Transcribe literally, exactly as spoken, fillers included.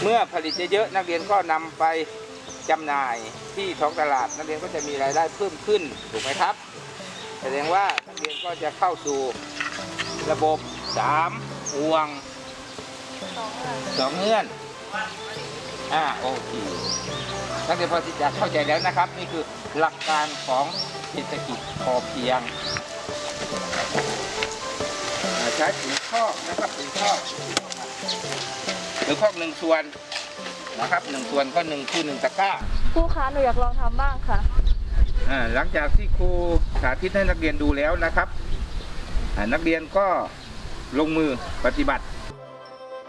เมื่อผลิตเยอะๆนักเรียนก็นำไปจำหน่ายที่ท้องตลาดนักเรียนก็จะมีรายได้เพิ่มขึ้นถูกไหมครับแสดงว่านักเรียนก็จะเข้าสู่ระบบสามห่วงสองเงื่อนอ่าโอเคนักเรียนพอที่จะเข้าใจแล้วนะครับนี่คือหลักการของเศรษฐกิจพอเพียงใช้ปุ๋ยคอกนะครับปุ๋ยคอกปุ๋ยคอกหนึ่งส่วนนะครับหนึ่งส่วนก็หนึ่งคู่หนึ่งตะกร้าครูคะหนูอยากลองทำบ้างค่ะอ่าหลังจากที่ครูสาธิตให้นักเรียนดูแล้วนะครับนักเรียนก็ลงมือปฏิบัติ